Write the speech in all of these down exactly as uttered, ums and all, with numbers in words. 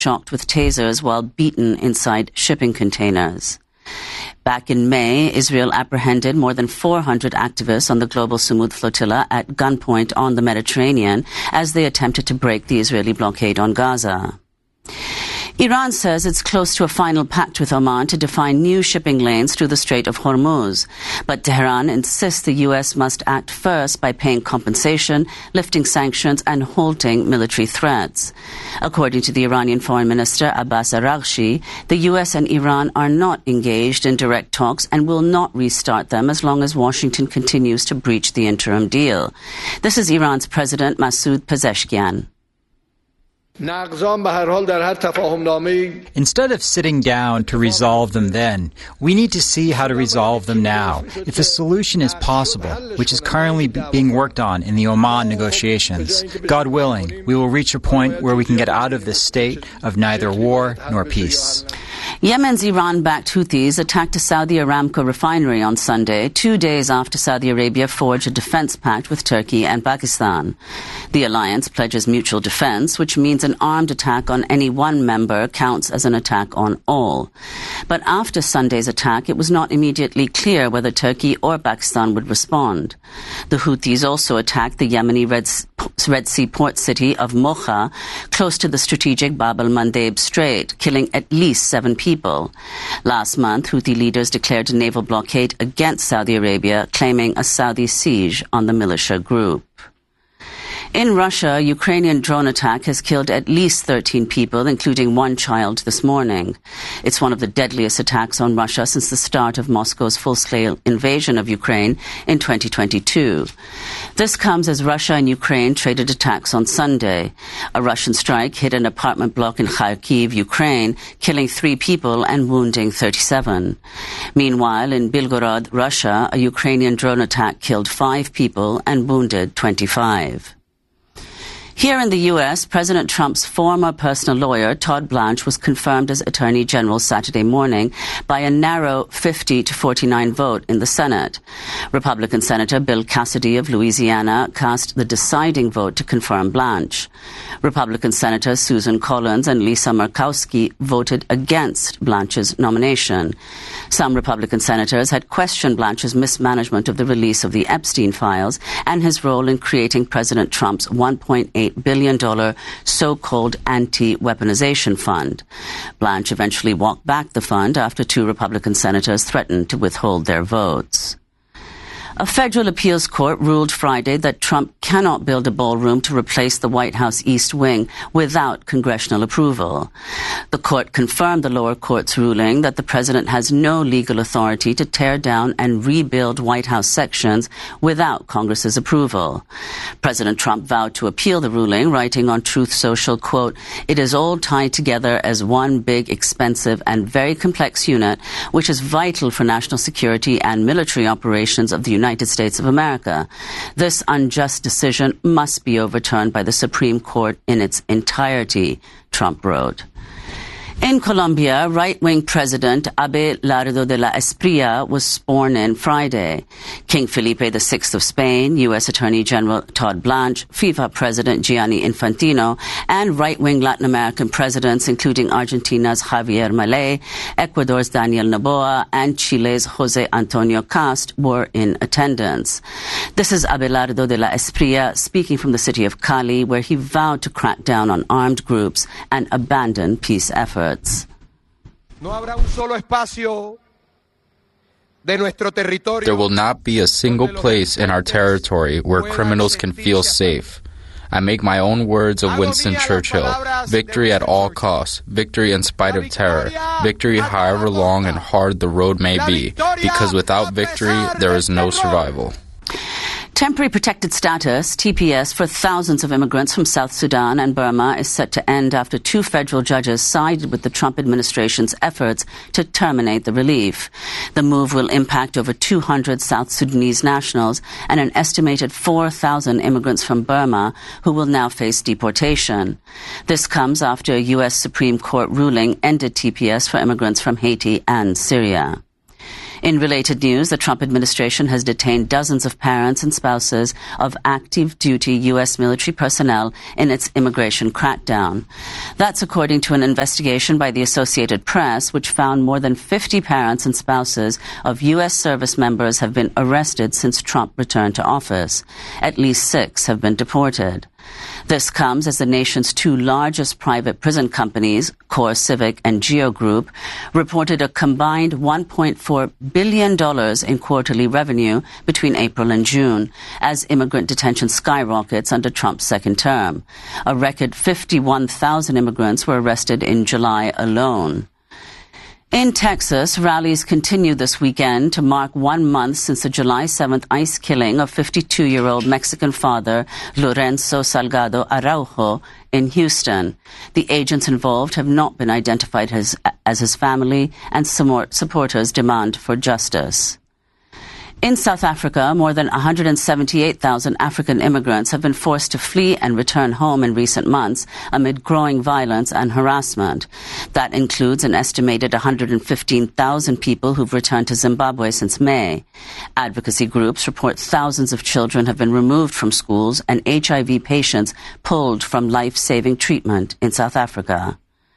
shocked with tasers while beaten inside shipping containers. Back in May, Israel apprehended more than four hundred activists on the Global Sumud flotilla at gunpoint on the Mediterranean as they attempted to break the Israeli blockade on Gaza. Iran says it's close to a final pact with Oman to define new shipping lanes through the Strait of Hormuz. But Tehran insists the U S must act first by paying compensation, lifting sanctions, and halting military threats. According to the Iranian Foreign Minister Abbas Araghchi, the U S and Iran are not engaged in direct talks and will not restart them as long as Washington continues to breach the interim deal. This is Iran's President Masoud Pezeshkian. Instead of sitting down to resolve them then, we need to see how to resolve them now. If a solution is possible, which is currently b- being worked on in the Oman negotiations, God willing, we will reach a point where we can get out of this state of neither war nor peace. Yemen's Iran-backed Houthis attacked a Saudi Aramco refinery on Sunday, two days after Saudi Arabia forged a defense pact with Turkey and Pakistan. The alliance pledges mutual defense, which means an armed attack on any one member counts as an attack on all. But after Sunday's attack, it was not immediately clear whether Turkey or Pakistan would respond. The Houthis also attacked the Yemeni Red, Red Sea port city of Mocha, close to the strategic Bab el-Mandeb Strait, killing at least seven people. Last month, Houthi leaders declared a naval blockade against Saudi Arabia, claiming a Saudi siege on the militia group. In Russia, a Ukrainian drone attack has killed at least thirteen people, including one child, this morning. It's one of the deadliest attacks on Russia since the start of Moscow's full-scale invasion of Ukraine in twenty twenty-two. This comes as Russia and Ukraine traded attacks on Sunday. A Russian strike hit an apartment block in Kharkiv, Ukraine, killing three people and wounding thirty-seven. Meanwhile, in Belgorod, Russia, a Ukrainian drone attack killed five people and wounded twenty-five. Here in the U S, President Trump's former personal lawyer, Todd Blanche, was confirmed as Attorney General Saturday morning by a narrow fifty to forty-nine vote in the Senate. Republican Senator Bill Cassidy of Louisiana cast the deciding vote to confirm Blanche. Republican Senators Susan Collins and Lisa Murkowski voted against Blanche's nomination. Some Republican senators had questioned Blanche's mismanagement of the release of the Epstein files and his role in creating President Trump's one point eight billion dollars so-called anti-weaponization fund. Blanche eventually walked back the fund after two Republican senators threatened to withhold their votes. A federal appeals court ruled Friday that Trump cannot build a ballroom to replace the White House East Wing without congressional approval. The court confirmed the lower court's ruling that the president has no legal authority to tear down and rebuild White House sections without Congress's approval. President Trump vowed to appeal the ruling, writing on Truth Social, quote, "It is all tied together as one big, expensive, and very complex unit, which is vital for national security and military operations of the United States of America. This unjust decision must be overturned by the Supreme Court in its entirety," Trump wrote. In Colombia, right-wing President Abelardo de la Espriella was sworn in Friday. King Felipe the Sixth of Spain, U S Attorney General Todd Blanche, FIFA President Gianni Infantino, and right-wing Latin American presidents, including Argentina's Javier Milei, Ecuador's Daniel Noboa, and Chile's Jose Antonio Cast, were in attendance. This is Abelardo de la Espriella speaking from the city of Cali, where he vowed to crack down on armed groups and abandon peace efforts. There will not be a single place in our territory where criminals can feel safe. I make my own words of Winston Churchill: victory at all costs, victory in spite of terror, victory however long and hard the road may be, because without victory there is no survival. Temporary protected status, T P S, for thousands of immigrants from South Sudan and Burma is set to end after two federal judges sided with the Trump administration's efforts to terminate the relief. The move will impact over two hundred South Sudanese nationals and an estimated four thousand immigrants from Burma who will now face deportation. This comes after a U S Supreme Court ruling ended T P S for immigrants from Haiti and Syria. In related news, the Trump administration has detained dozens of parents and spouses of active duty U S military personnel in its immigration crackdown. That's according to an investigation by the Associated Press, which found more than fifty parents and spouses of U S service members have been arrested since Trump returned to office. At least six have been deported. This comes as the nation's two largest private prison companies, CoreCivic and Geo Group, reported a combined one point four billion dollars in quarterly revenue between April and June, as immigrant detention skyrockets under Trump's second term. A record fifty-one thousand immigrants were arrested in July alone. In Texas, rallies continue this weekend to mark one month since the July seventh ICE killing of fifty-two-year-old Mexican father Lorenzo Salgado Araujo in Houston. The agents involved have not been identified as, as his family, and supporters demand for justice. In South Africa, more than one hundred seventy-eight thousand African immigrants have been forced to flee and return home in recent months amid growing violence and harassment. That includes an estimated one hundred fifteen thousand people who've returned to Zimbabwe since May. Advocacy groups report thousands of children have been removed from schools and H I V patients pulled from life-saving treatment in South Africa.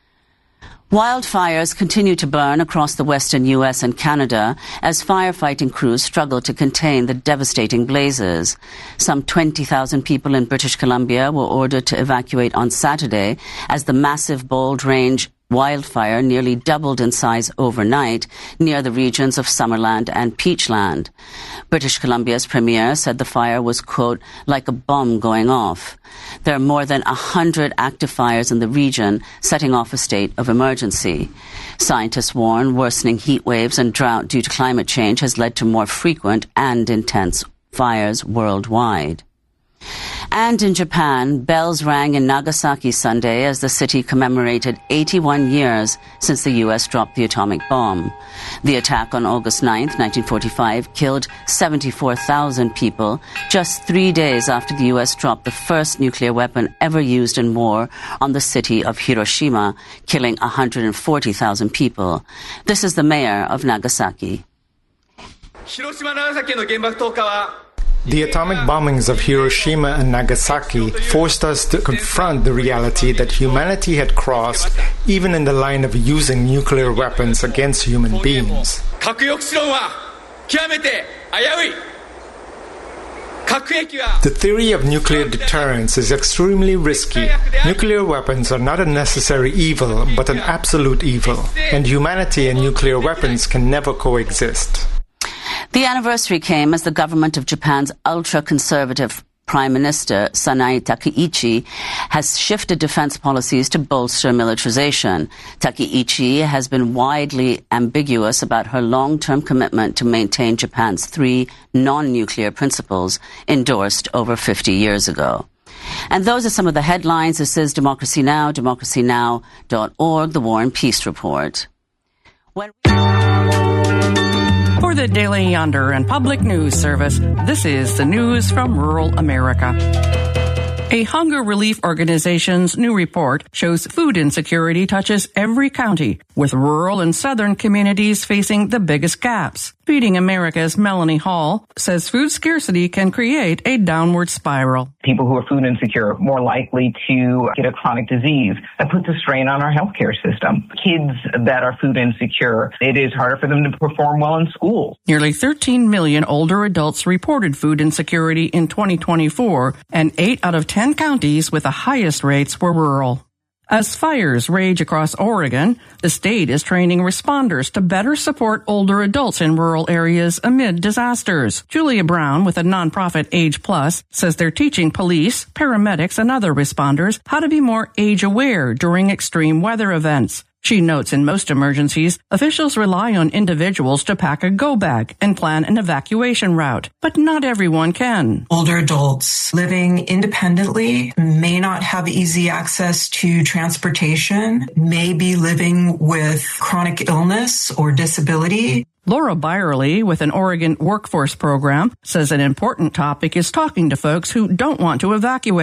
Wildfires continue to burn across the western U S and Canada as firefighting crews struggle to contain the devastating blazes. Some twenty thousand people in British Columbia were ordered to evacuate on Saturday as the massive Bold Range wildfire nearly doubled in size overnight near the regions of Summerland and Peachland. British Columbia's premier said the fire was, quote, like a bomb going off. There are more than one hundred active fires in the region, setting off a state of emergency. Scientists warn worsening heat waves and drought due to climate change has led to more frequent and intense fires worldwide. And in Japan, bells rang in Nagasaki Sunday as the city commemorated eighty-one years since the U S dropped the atomic bomb. The attack on August ninth, nineteen forty-five, killed seventy-four thousand people, just three days after the U S dropped the first nuclear weapon ever used in war on the city of Hiroshima, killing one hundred forty thousand people. This is the mayor of Nagasaki. The atomic bombings of Hiroshima and Nagasaki forced us to confront the reality that humanity had crossed even in the line of using nuclear weapons against human beings. The theory of nuclear deterrence is extremely risky. Nuclear weapons are not a necessary evil, but an absolute evil, and humanity and nuclear weapons can never coexist. The anniversary came as the government of Japan's ultra-conservative Prime Minister Sanae Takeichi has shifted defense policies to bolster militarization. Takeichi has been widely ambiguous about her long-term commitment to maintain Japan's three non-nuclear principles endorsed over fifty years ago. And those are some of the headlines. This is Democracy Now!, democracy now dot org, the War and Peace Report. When For the Daily Yonder and Public News Service, this is the news from rural America. A hunger relief organization's new report shows food insecurity touches every county, with rural and southern communities facing the biggest gaps. Feeding America's Melanie Hall says food scarcity can create a downward spiral. People who are food insecure more likely to get a chronic disease. That puts a strain on our healthcare system. Kids that are food insecure, it is harder for them to perform well in school. Nearly thirteen million older adults reported food insecurity in twenty twenty-four, and eight out of ten counties with the highest rates were rural. As fires rage across Oregon, the state is training responders to better support older adults in rural areas amid disasters. Julia Brown with a nonprofit Age Plus says they're teaching police, paramedics, and other responders how to be more age-aware during extreme weather events. She notes in most emergencies, officials rely on individuals to pack a go bag and plan an evacuation route, but not everyone can. Older adults living independently may not have easy access to transportation, may be living with chronic illness or disability. Laura Byerly with an Oregon workforce program says an important topic is talking to folks who don't want to evacuate.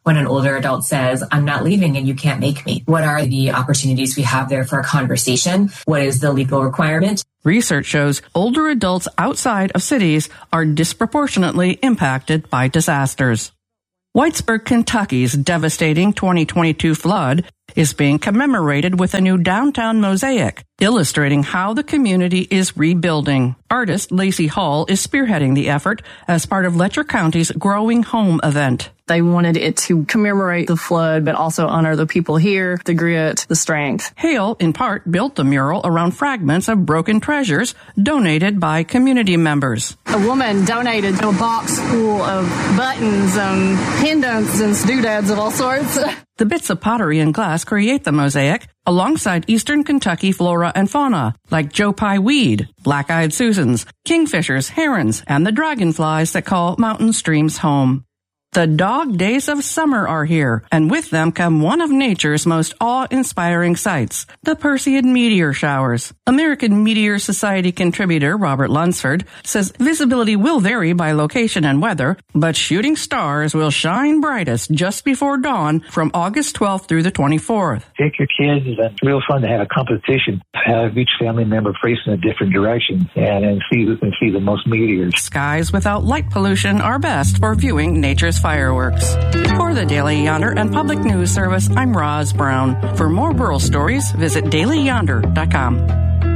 when an older adult says, I'm not leaving and you can't make me? What are the opportunities we have there for a conversation? What is the legal requirement? Research shows older adults outside of cities are disproportionately impacted by disasters. Whitesburg, Kentucky's devastating twenty twenty-two flood is being commemorated with a new downtown mosaic, illustrating how the community is rebuilding. Artist Lacey Hall is spearheading the effort as part of Letcher County's Growing Home event. They wanted it to commemorate the flood, but also honor the people here, the grit, the strength. Hale, in part, built the mural around fragments of broken treasures donated by community members. A woman donated a box full of buttons and pendants and doodads of all sorts. The bits of pottery and glass create the mosaic alongside eastern Kentucky flora and fauna, like Joe Pye weed, black-eyed Susans, kingfishers, herons, and the dragonflies that call mountain streams home. The dog days of summer are here, and with them come one of nature's most awe-inspiring sights, the Perseid meteor showers. American Meteor Society contributor Robert Lunsford says visibility will vary by location and weather, but shooting stars will shine brightest just before dawn from August twelfth through the twenty-fourth. Take your kids, and it's real fun to have a competition, have each family member facing a different direction, and, and see who can see the most meteors. Skies without light pollution are best for viewing nature's fireworks. For the Daily Yonder and Public News Service, I'm Roz Brown. For more rural stories, visit daily yonder dot com.